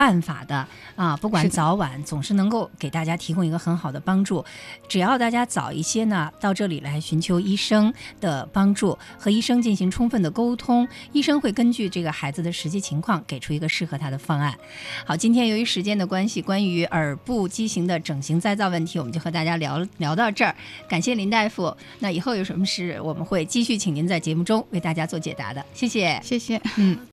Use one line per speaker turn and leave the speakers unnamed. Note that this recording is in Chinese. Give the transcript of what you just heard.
办法的啊，不管早晚，总是能够给大家提供一个很好的帮助。只要大家早一些呢，到这里来寻求医生的帮助，和医生进行充分的沟通，医生会根据这个孩子的实际情况给出一个适合他的方案。好，今天由于时间的关系，关于耳部畸形的整形再造问题，我们就和大家聊到这儿。感谢林大夫，那以后有什么事我们会继续请您在节目中为大家做解答的。谢谢。
谢谢。